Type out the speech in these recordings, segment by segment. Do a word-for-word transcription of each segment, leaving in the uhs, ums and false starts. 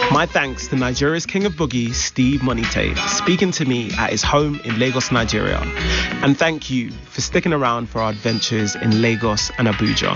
My thanks to Nigeria's King of Boogie, Steve Monite, speaking to me at his home in Lagos, Nigeria. And thank you for sticking around for our adventures in Lagos and Abuja.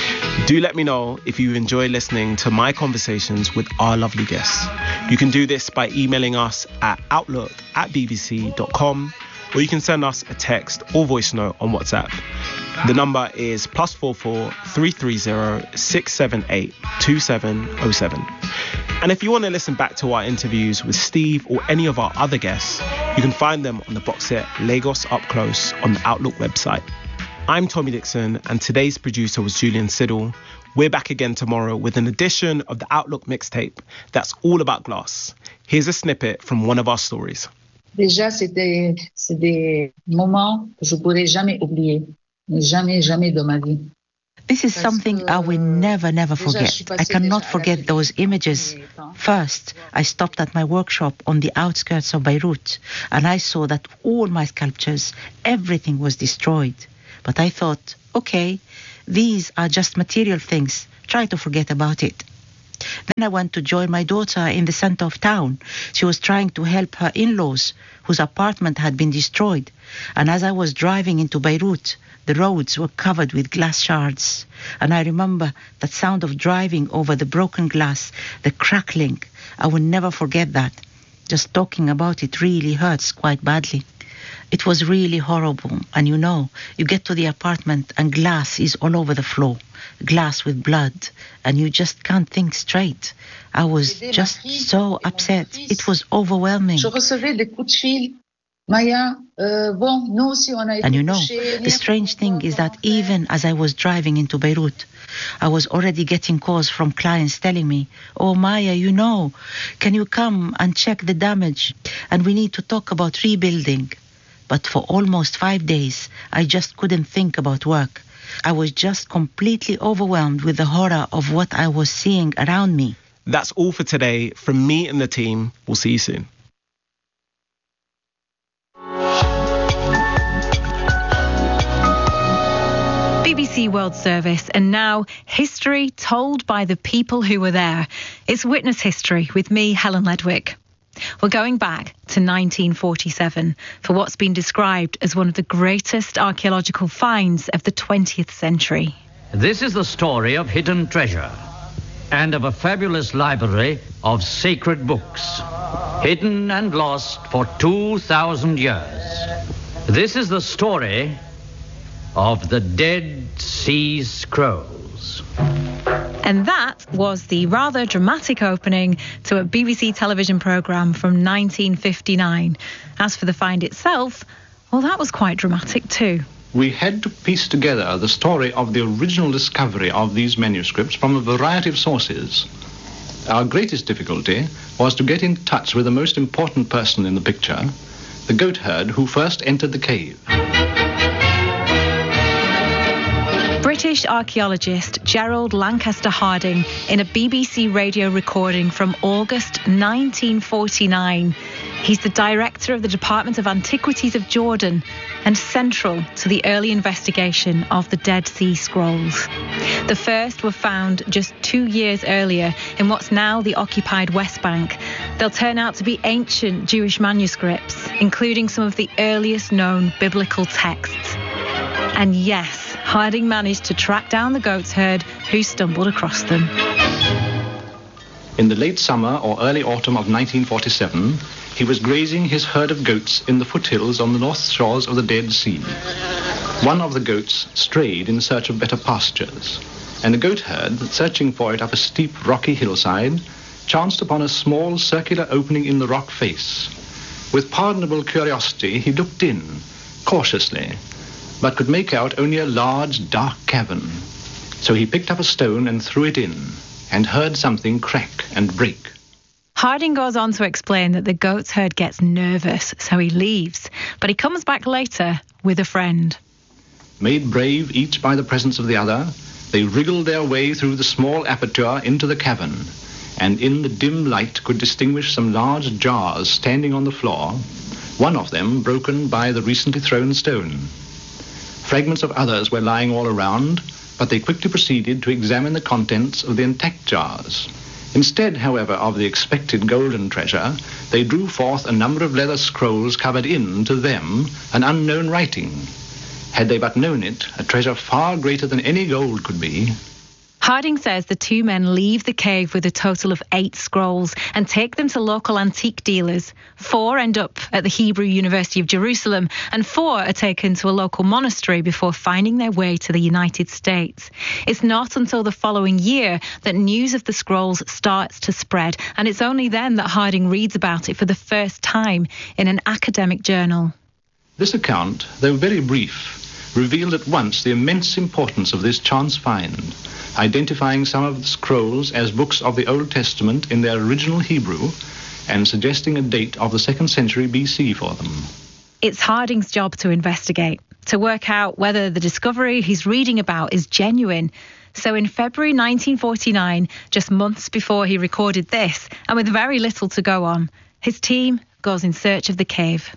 Do let me know if you enjoy listening to my conversations with our lovely guests. You can do this by emailing us at outlook at b b c dot com, or you can send us a text or voice note on WhatsApp. The number is plus four four three three zero six seven eight two seven zero seven. And if you want to listen back to our interviews with Steve or any of our other guests, you can find them on the box set Lagos Up Close on the Outlook website. I'm Tommy Dixon, and today's producer was Julian Siddle. We're back again tomorrow with an edition of the Outlook mixtape that's all about glass. Here's a snippet from one of our stories. Déjà, c'était, c'est des moments que je pourrais jamais oublier. Jamais, jamais de ma vie. This is something I will never, never forget. I cannot forget those images. First, I stopped at my workshop on the outskirts of Beirut, and I saw that all my sculptures, everything was destroyed. But I thought, okay, these are just material things. Try to forget about it. Then I went to join my daughter in the center of town. She was trying to help her in-laws, whose apartment had been destroyed. And as I was driving into Beirut, the roads were covered with glass shards. And I remember that sound of driving over the broken glass, the crackling. I will never forget that. Just talking about it really hurts quite badly. It was really horrible. And you know, you get to the apartment and glass is all over the floor. Glass with blood. And you just can't think straight. I was just so upset. It was overwhelming. Je recevais des coups de fil. Maya, uh, bon, nous aussi on a été And you know, touchés. the strange thing is that even as I was driving into Beirut, I was already getting calls from clients telling me, oh, Maya, you know, can you come and check the damage? And we need to talk about rebuilding. But for almost five days, I just couldn't think about work. I was just completely overwhelmed with the horror of what I was seeing around me. That's all for today. From me and the team, we'll see you soon. B B C World Service, and now history told by the people who were there. It's Witness History with me, Helen Ledwick. We're going back to nineteen forty-seven for what's been described as one of the greatest archaeological finds of the twentieth century. This is the story of hidden treasure and of a fabulous library of sacred books, hidden and lost for two thousand years. This is the story of the Dead Sea Scrolls. And that was the rather dramatic opening to a B B C television programme from nineteen fifty-nine. As for the find itself, well, that was quite dramatic too. We had to piece together the story of the original discovery of these manuscripts from a variety of sources. Our greatest difficulty was to get in touch with the most important person in the picture, the goatherd who first entered the cave. British archaeologist Gerald Lancaster Harding in a B B C radio recording from August nineteen forty-nine. He's the director of the Department of Antiquities of Jordan and central to the early investigation of the Dead Sea Scrolls. The first were found just two years earlier in what's now the occupied West Bank. They'll turn out to be ancient Jewish manuscripts, including some of the earliest known biblical texts. And yes, Harding managed to track down the goats herd who stumbled across them. In the late summer or early autumn of nineteen forty-seven, he was grazing his herd of goats in the foothills on the north shores of the Dead Sea. One of the goats strayed in search of better pastures, and the goat herd, searching for it up a steep rocky hillside, chanced upon a small circular opening in the rock face. With pardonable curiosity, he looked in, cautiously, but could make out only a large, dark cavern. So he picked up a stone and threw it in, and heard something crack and break. Harding goes on to explain that the goat's herd gets nervous, so he leaves, but he comes back later with a friend. Made brave each by the presence of the other, they wriggled their way through the small aperture into the cavern, and in the dim light could distinguish some large jars standing on the floor, one of them broken by the recently thrown stone. Fragments of others were lying all around, but they quickly proceeded to examine the contents of the intact jars, Instead, however, of the expected golden treasure, they drew forth a number of leather scrolls covered in, to them, an unknown writing. Had they but known it, a treasure far greater than any gold could be. Harding says the two men leave the cave with a total of eight scrolls and take them to local antique dealers. Four end up at the Hebrew University of Jerusalem and four are taken to a local monastery before finding their way to the United States. It's not until the following year that news of the scrolls starts to spread, and it's only then that Harding reads about it for the first time in an academic journal. This account, though very brief, revealed at once the immense importance of this chance find, identifying some of the scrolls as books of the Old Testament in their original Hebrew and suggesting a date of the second century B C for them. It's Harding's job to investigate, to work out whether the discovery he's reading about is genuine. So in February nineteen forty-nine, just months before he recorded this, and with very little to go on, his team goes in search of the cave.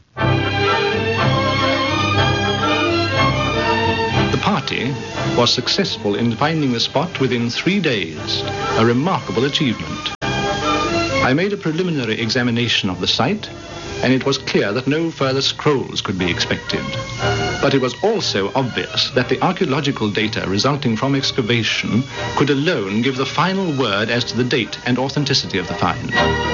The party was successful in finding the spot within three days, a remarkable achievement. I made a preliminary examination of the site, and it was clear that no further scrolls could be expected. But it was also obvious that the archaeological data resulting from excavation could alone give the final word as to the date and authenticity of the find.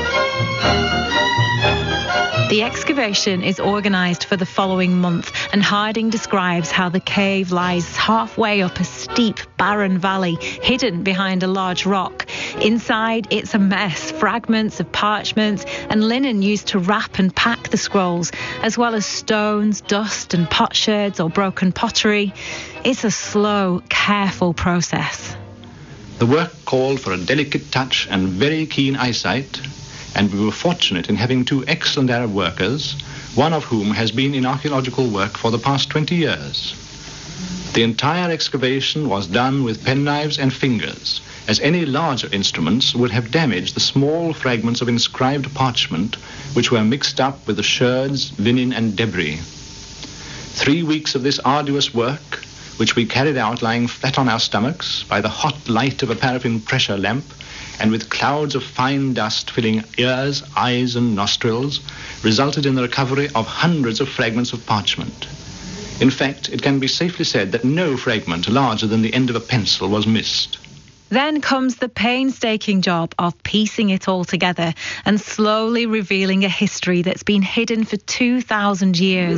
The excavation is organised for the following month, and Harding describes how the cave lies halfway up a steep, barren valley, hidden behind a large rock. Inside, it's a mess, fragments of parchment and linen used to wrap and pack the scrolls, as well as stones, dust and potsherds or broken pottery. It's a slow, careful process. The work called for a delicate touch and very keen eyesight, and we were fortunate in having two excellent Arab workers, one of whom has been in archaeological work for the past twenty years. The entire excavation was done with penknives and fingers, as any larger instruments would have damaged the small fragments of inscribed parchment which were mixed up with the sherds, linen and debris. Three weeks of this arduous work, which we carried out lying flat on our stomachs by the hot light of a paraffin pressure lamp, and with clouds of fine dust filling ears, eyes and nostrils, resulted in the recovery of hundreds of fragments of parchment. In fact, it can be safely said that no fragment larger than the end of a pencil was missed. Then comes the painstaking job of piecing it all together and slowly revealing a history that's been hidden for two thousand years.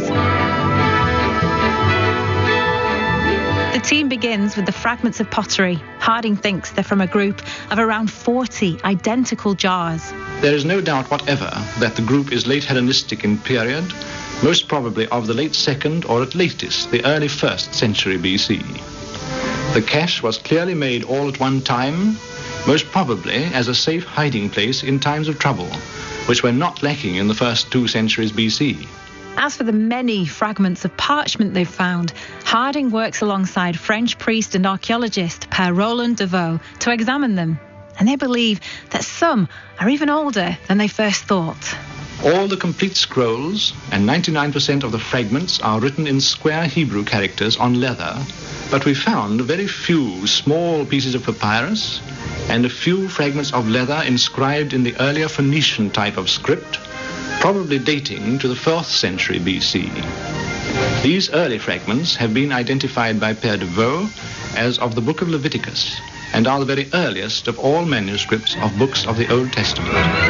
The team begins with the fragments of pottery. Harding thinks they're from a group of around forty identical jars. There is no doubt whatever that the group is late Hellenistic in period, most probably of the late second or at latest the early first century B C. The cache was clearly made all at one time, most probably as a safe hiding place in times of trouble, which were not lacking in the first two centuries B C. As for the many fragments of parchment they've found, Harding works alongside French priest and archaeologist Père Roland Deveau to examine them. And they believe that some are even older than they first thought. All the complete scrolls and ninety-nine percent of the fragments are written in square Hebrew characters on leather, but we found very few small pieces of papyrus and a few fragments of leather inscribed in the earlier Phoenician type of script, probably dating to the fourth century B C. These early fragments have been identified by Père Deveau as of the Book of Leviticus and are the very earliest of all manuscripts of books of the Old Testament.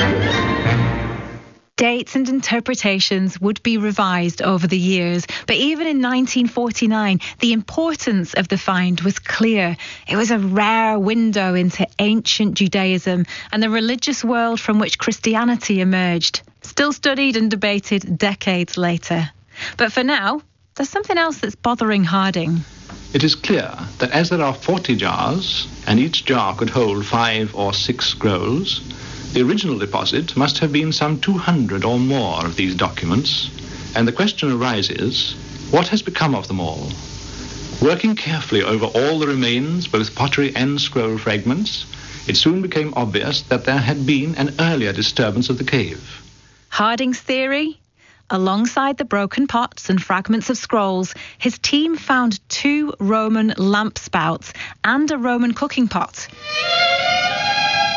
Dates and interpretations would be revised over the years, but even in nineteen forty-nine, the importance of the find was clear. It was a rare window into ancient Judaism and the religious world from which Christianity emerged, still studied and debated decades later. But for now, there's something else that's bothering Harding. It is clear that as there are forty jars, and each jar could hold five or six scrolls, the original deposit must have been some two hundred or more of these documents, and the question arises, what has become of them all? Working carefully over all the remains, both pottery and scroll fragments, it soon became obvious that there had been an earlier disturbance of the cave. Harding's theory? Alongside the broken pots and fragments of scrolls, his team found two Roman lamp spouts and a Roman cooking pot.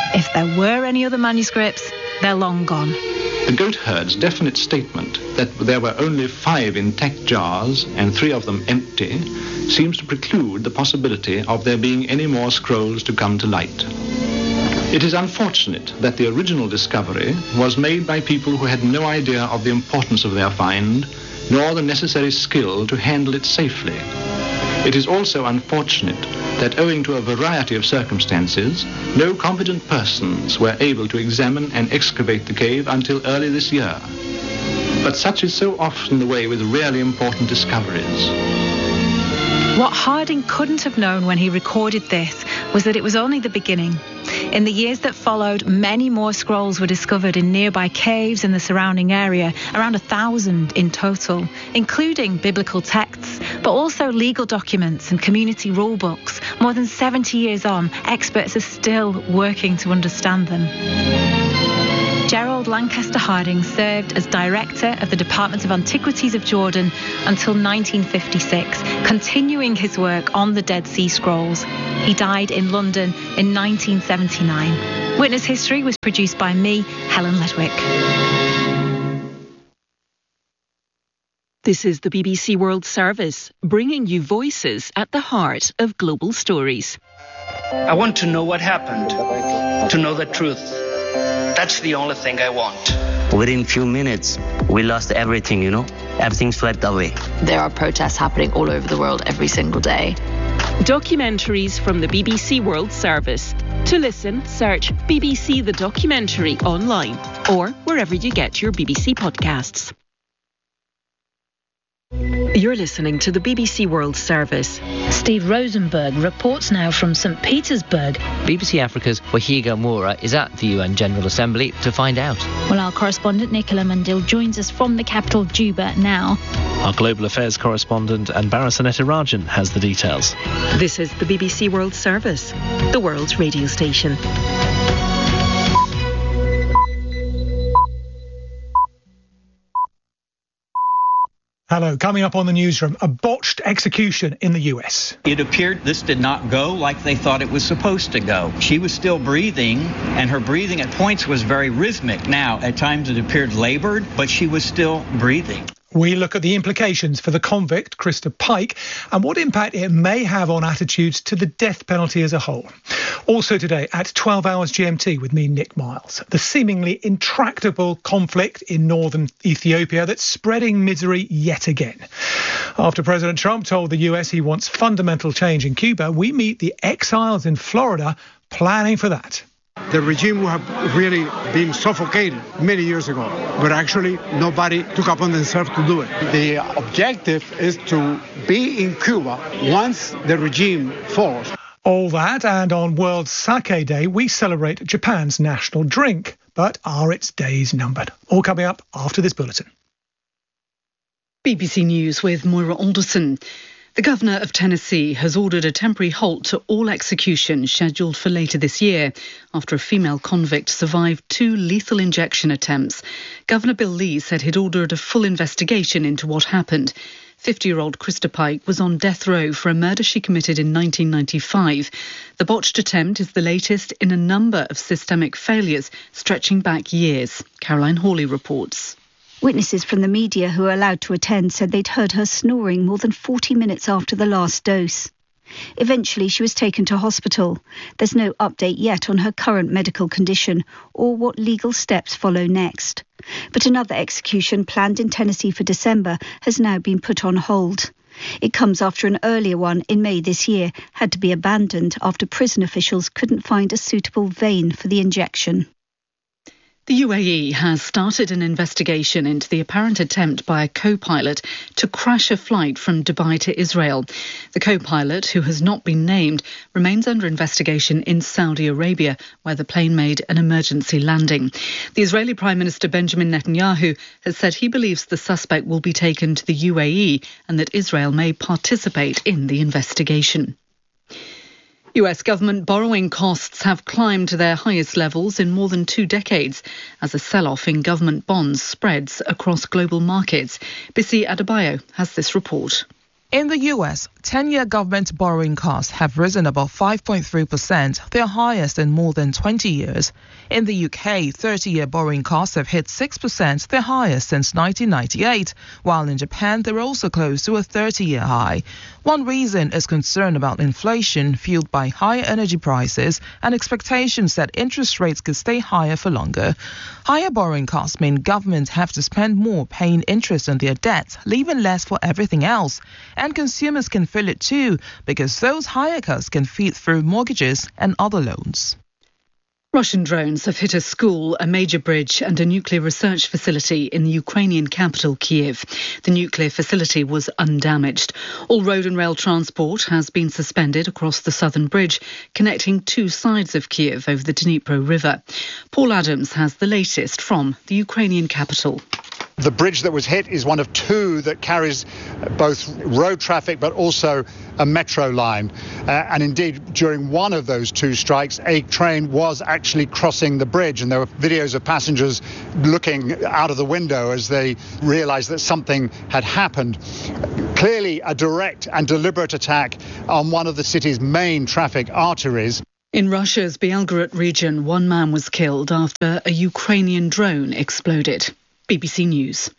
If there were any other manuscripts, they're long gone. The goatherd's definite statement that there were only five intact jars and three of them empty seems to preclude the possibility of there being any more scrolls to come to light. It is unfortunate that the original discovery was made by people who had no idea of the importance of their find, nor the necessary skill to handle it safely. It is also unfortunate that owing to a variety of circumstances, no competent persons were able to examine and excavate the cave until early this year. But such is so often the way with really important discoveries. What Harding couldn't have known when he recorded this was that it was only the beginning. In the years that followed, many more scrolls were discovered in nearby caves in the surrounding area, around a thousand in total, including biblical texts, but also legal documents and community rule books. More than seventy years on, experts are still working to understand them. Gerald Lancaster Harding served as director of the Department of Antiquities of Jordan until nineteen fifty-six, continuing his work on the Dead Sea Scrolls. He died in London in nineteen seventy-nine. Witness History was produced by me, Helen Ledwick. This is the B B C World Service, bringing you voices at the heart of global stories. I want to know what happened, to know the truth. That's the only thing I want. Within few minutes, we lost everything, you know? Everything swept away. There are protests happening all over the world every single day. Documentaries from the B B C World Service. To listen, search B B C The Documentary online or wherever you get your B B C podcasts. You're listening to the B B C World Service. Steve Rosenberg reports now from Saint Petersburg. B B C Africa's Wahiga Moura is at the U N General Assembly to find out. Well, our correspondent Nicola Mandil joins us from the capital, Juba, now. Our global affairs correspondent Anbara Sanetirajan has the details. This is the B B C World Service, the world's radio station. Hello, coming up on the newsroom, a botched execution in the U S. It appeared this did not go like they thought it was supposed to go. She was still breathing, and her breathing at points was very rhythmic. Now, at times it appeared labored, but she was still breathing. We look at the implications for the convict, Krista Pike, and what impact it may have on attitudes to the death penalty as a whole. Also today at twelve hours G M T with me, Nick Miles. The seemingly intractable conflict in northern Ethiopia that's spreading misery yet again. After President Trump told the U S he wants fundamental change in Cuba, we meet the exiles in Florida planning for that. The regime would have really been suffocated many years ago, but actually nobody took upon themselves to do it. The objective is to be in Cuba once the regime falls. All that, and on World Sake Day, we celebrate Japan's national drink. But are its days numbered? All coming up after this bulletin. B B C News with Moira Alderson. The Governor of Tennessee has ordered a temporary halt to all executions scheduled for later this year after a female convict survived two lethal injection attempts. Governor Bill Lee said he'd ordered a full investigation into what happened. fifty-year-old Krista Pike was on death row for a murder she committed in nineteen ninety-five. The botched attempt is the latest in a number of systemic failures stretching back years. Caroline Hawley reports. Witnesses from the media who were allowed to attend said they'd heard her snoring more than forty minutes after the last dose. Eventually, she was taken to hospital. There's no update yet on her current medical condition or what legal steps follow next. But another execution planned in Tennessee for December has now been put on hold. It comes after an earlier one in May this year had to be abandoned after prison officials couldn't find a suitable vein for the injection. The U A E has started an investigation into the apparent attempt by a co-pilot to crash a flight from Dubai to Israel. The co-pilot, who has not been named, remains under investigation in Saudi Arabia, where the plane made an emergency landing. The Israeli Prime Minister Benjamin Netanyahu has said he believes the suspect will be taken to the U A E and that Israel may participate in the investigation. U S government borrowing costs have climbed to their highest levels in more than two decades as a sell-off in government bonds spreads across global markets. Bisi Adebayo has this report. In the U S, ten-year government borrowing costs have risen above five point three percent, their highest in more than twenty years. In the U K, thirty-year borrowing costs have hit six percent, their highest since nineteen ninety-eight, while in Japan they're also close to a thirty-year high. One reason is concern about inflation fueled by higher energy prices and expectations that interest rates could stay higher for longer. Higher borrowing costs mean governments have to spend more paying interest on their debt, leaving less for everything else. And consumers can feel it too, because those higher costs can feed through mortgages and other loans. Russian drones have hit a school, a major bridge and a nuclear research facility in the Ukrainian capital, Kiev. The nuclear facility was undamaged. All road and rail transport has been suspended across the southern bridge, connecting two sides of Kiev over the Dnipro River. Paul Adams has the latest from the Ukrainian capital. The bridge that was hit is one of two that carries both road traffic but also a metro line. Uh, and indeed, during one of those two strikes, a train was actually crossing the bridge, and there were videos of passengers looking out of the window as they realized that something had happened. Clearly a direct and deliberate attack on one of the city's main traffic arteries. In Russia's Belgorod region, one man was killed after a Ukrainian drone exploded. B B C News.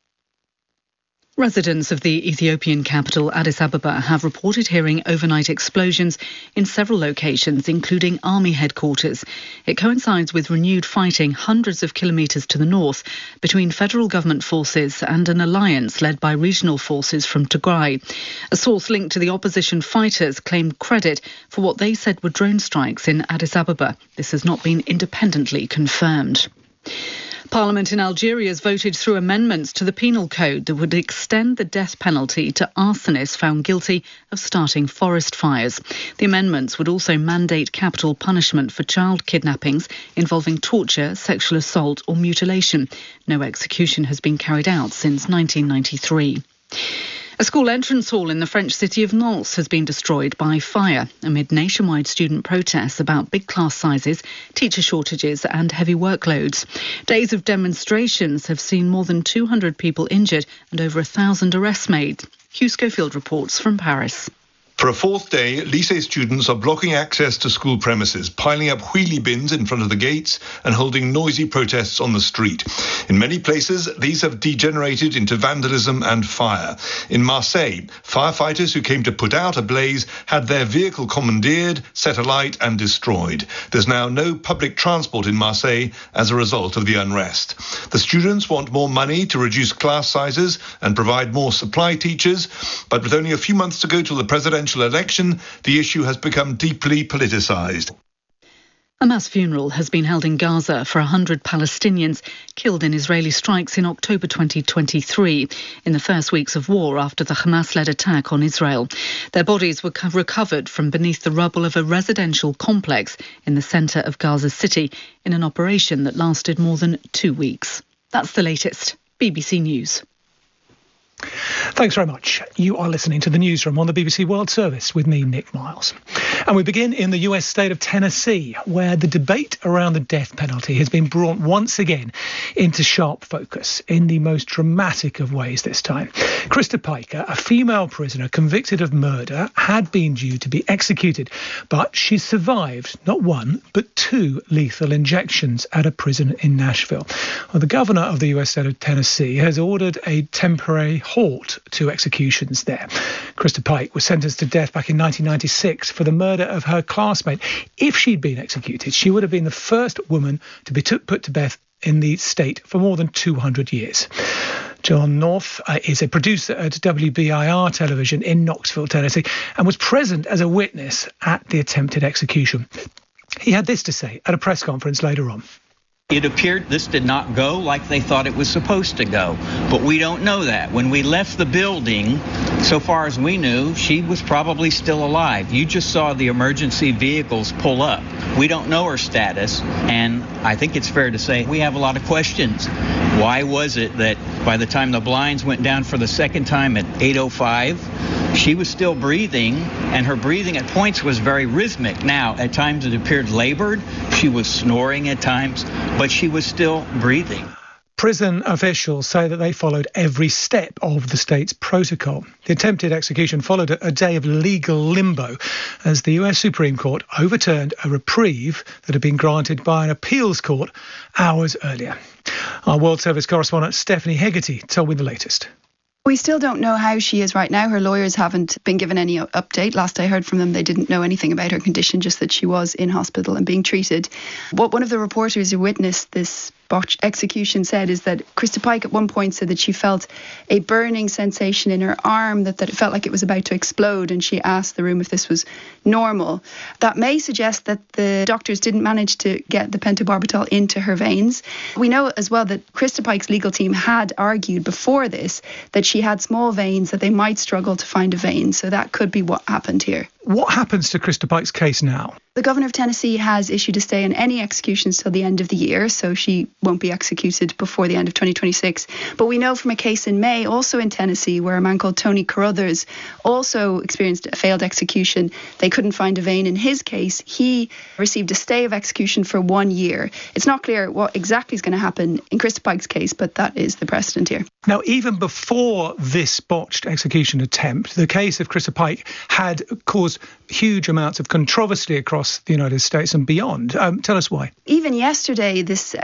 Residents of the Ethiopian capital, Addis Ababa, have reported hearing overnight explosions in several locations, including army headquarters. It coincides with renewed fighting hundreds of kilometres to the north between federal government forces and an alliance led by regional forces from Tigray. A source linked to the opposition fighters claimed credit for what they said were drone strikes in Addis Ababa. This has not been independently confirmed. Parliament in Algeria has voted through amendments to the penal code that would extend the death penalty to arsonists found guilty of starting forest fires. The amendments would also mandate capital punishment for child kidnappings involving torture, sexual assault or mutilation. No execution has been carried out since nineteen ninety-three. A school entrance hall in the French city of Nantes has been destroyed by fire amid nationwide student protests about big class sizes, teacher shortages and heavy workloads. Days of demonstrations have seen more than two hundred people injured and over a thousand arrests made. Hugh Schofield reports from Paris. For a fourth day, lycée students are blocking access to school premises, piling up wheelie bins in front of the gates and holding noisy protests on the street. In many places, these have degenerated into vandalism and fire. In Marseille, firefighters who came to put out a blaze had their vehicle commandeered, set alight and destroyed. There's now no public transport in Marseille as a result of the unrest. The students want more money to reduce class sizes and provide more supply teachers, but with only a few months to go till the presidential election, the issue has become deeply politicised. A mass funeral has been held in Gaza for one hundred Palestinians killed in Israeli strikes in October twenty twenty-three, in the first weeks of war after the Hamas-led attack on Israel. Their bodies were co- recovered from beneath the rubble of a residential complex in the centre of Gaza City in an operation that lasted more than two weeks. That's the latest. B B C News. Thanks very much. You are listening to the newsroom on the B B C World Service with me, Nick Miles. And we begin in the U S state of Tennessee, where the debate around the death penalty has been brought once again into sharp focus in the most dramatic of ways this time. Krista Piker, a female prisoner convicted of murder, had been due to be executed, but she survived not one, but two lethal injections at a prison in Nashville. Well, the governor of the U S state of Tennessee has ordered a temporary halt to executions there. Krista Pike was sentenced to death back in nineteen ninety-six for the murder of her classmate. If she'd been executed, she would have been the first woman to be t- put to death in the state for more than two hundred years. John North uh, is a producer at W B I R television in Knoxville, Tennessee, and was present as a witness at the attempted execution. He had this to say at a press conference later on. It appeared this did not go like they thought it was supposed to go, but we don't know that. When we left the building, so far as we knew, she was probably still alive. You just saw the emergency vehicles pull up. We don't know her status, and I think it's fair to say we have a lot of questions. Why was it that by the time the blinds went down for the second time at eight oh five, she was still breathing, and her breathing at points was very rhythmic. Now, at times it appeared labored. She was snoring at times, but she was still breathing. Prison officials say that they followed every step of the state's protocol. The attempted execution followed a day of legal limbo as the U S Supreme Court overturned a reprieve that had been granted by an appeals court hours earlier. Our World Service correspondent Stephanie Hegarty told me the latest. We still don't know how she is right now. Her lawyers haven't been given any update. Last I heard from them, they didn't know anything about her condition, just that she was in hospital and being treated. What one of the reporters who witnessed this botched execution said is that Krista Pike at one point said that she felt a burning sensation in her arm, that, that it felt like it was about to explode, and she asked the room if this was normal. That may suggest that the doctors didn't manage to get the pentobarbital into her veins. We know as well that Krista Pike's legal team had argued before this that she had small veins, that they might struggle to find a vein, so that could be what happened here. What happens to Krista Pike's case now? The governor of Tennessee has issued a stay on any executions till the end of the year, so she won't be executed before the end of twenty twenty-six. But we know from a case in May, also in Tennessee, where a man called Tony Carruthers also experienced a failed execution. They couldn't find a vein in his case. He received a stay of execution for one year. It's not clear what exactly is going to happen in Krista Pike's case, but that is the precedent here. Now, even before this botched execution attempt, the case of Krista Pike had caused huge amounts of controversy across the United States and beyond. Um, tell us why. Even yesterday, this